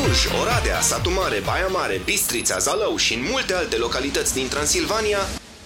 Cluj, Oradea, Satu Mare, Baia Mare, Bistrița, Zalău și în multe alte localități din Transilvania.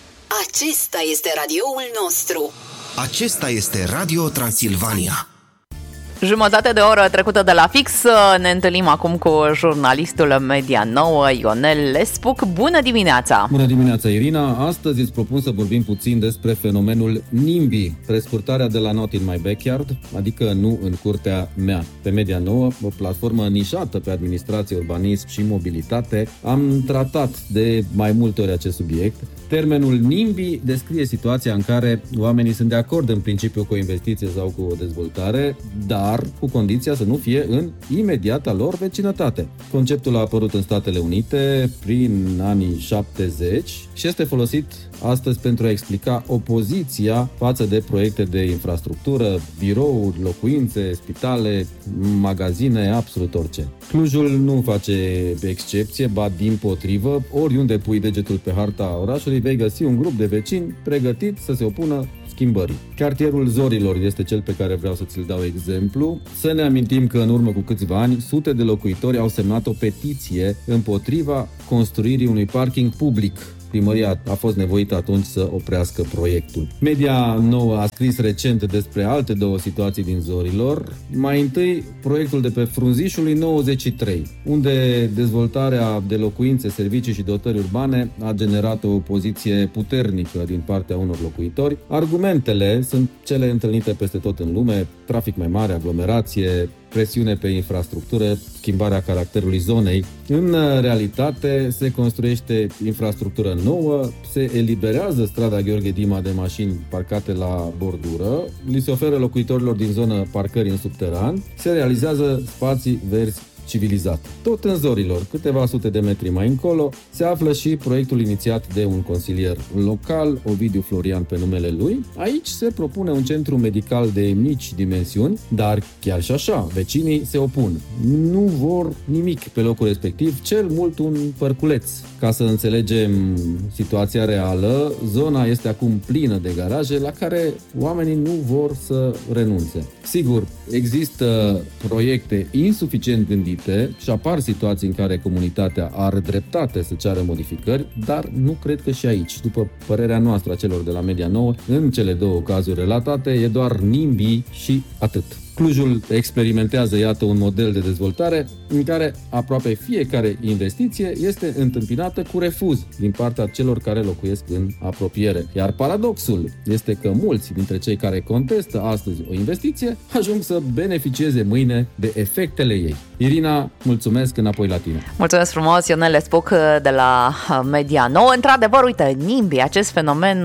Acesta este radioul nostru. Acesta este Radio Transilvania. Jumătate de oră trecută de la fix, ne întâlnim acum cu jurnalistul Media Nouă, Ionel Lespuc. Bună dimineața! Bună dimineața, Irina! Astăzi îți propun să vorbim puțin despre fenomenul NIMBY, prescurtarea de la Not in My Backyard, adică nu în curtea mea. Pe Media Nouă, o platformă nișată pe administrație, urbanism și mobilitate, am tratat de mai multe ori acest subiect. Termenul NIMBY descrie situația în care oamenii sunt de acord în principiu cu o investiție sau cu o dezvoltare, dar cu condiția să nu fie în imediata lor vecinătate. Conceptul a apărut în Statele Unite prin anii 70 și este folosit astăzi pentru a explica opoziția față de proiecte de infrastructură, birouri, locuințe, spitale, magazine, absolut orice. Clujul nu face excepție, ba dimpotrivă, oriunde pui degetul pe harta orașului vei găsi un grup de vecini pregătit să se opună schimbării. Cartierul Zorilor este cel pe care vreau să ți-l dau exemplu. Să ne amintim că în urmă cu câțiva ani, sute de locuitori au semnat o petiție împotriva construirii unui parking public. Primăria a fost nevoită atunci să oprească proiectul. Media Nouă a scris recent despre alte două situații din Zorilor. Mai întâi, proiectul de pe Frunzișului 93, unde dezvoltarea de locuințe, servicii și dotări urbane a generat o opoziție puternică din partea unor locuitori. Argumentele sunt cele întâlnite peste tot în lume: trafic mai mare, aglomerație, presiune pe infrastructură, schimbarea caracterului zonei. În realitate se construiește infrastructură nouă, se eliberează strada Gheorghe Dima de mașini parcate la bordură, li se oferă locuitorilor din zonă parcări în subteran, se realizează spații verzi civilizate. Tot în Zorilor, câteva sute de metri mai încolo, se află și proiectul inițiat de un consilier local, Ovidiu Florian pe numele lui. Aici se propune un centru medical de mici dimensiuni, dar chiar și așa, vecinii se opun. Nu vor nimic pe locul respectiv, cel mult un părculeț. Ca să înțelegem situația reală, zona este acum plină de garaje la care oamenii nu vor să renunțe. Sigur, există proiecte insuficient gândite și apar situații în care comunitatea are dreptate să ceară modificări, dar nu cred că și aici, după părerea noastră a celor de la Media Nouă, în cele două cazuri relatate, e doar NIMBY și atât. Clujul experimentează, iată, un model de dezvoltare în care aproape fiecare investiție este întâmpinată cu refuz din partea celor care locuiesc în apropiere. Iar paradoxul este că mulți dintre cei care contestă astăzi o investiție ajung să beneficieze mâine de efectele ei. Irina, mulțumesc, înapoi la tine. Mulțumesc frumos, Ionel Lespuc de la Media Nouă. Într-adevăr, uite, NIMBY, acest fenomen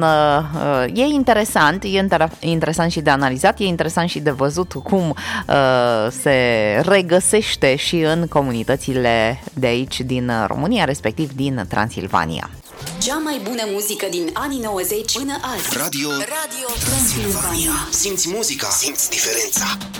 e interesant, interesant și de analizat, e interesant și de văzut cum se regăsește și în comunitățile de aici din România, respectiv din Transilvania. Cea mai bună muzică din anii 90 până azi. Radio Transilvania. Simți muzica, simți diferența.